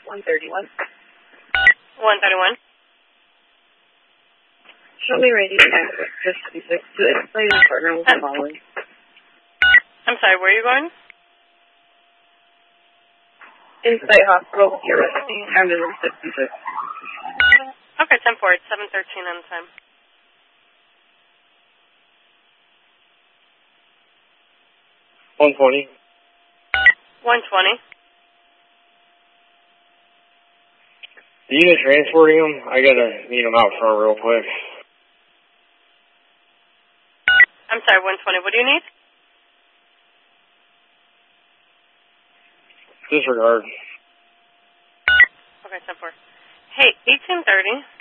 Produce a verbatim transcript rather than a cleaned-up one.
one thirty-one. one thirty-one. Show me radio access to fifty-six to explain the partner with the following. I'm sorry, where are you going? Insight Hospital, you're resting, ambulance fifty-six. Okay, ten four, it's seven thirteen on the time. one twenty. one twenty. The unit transporting them, I gotta need them out front real quick. I'm sorry, one twenty. What do you need? Disregard. Okay, ten four. Hey, eighteen thirty.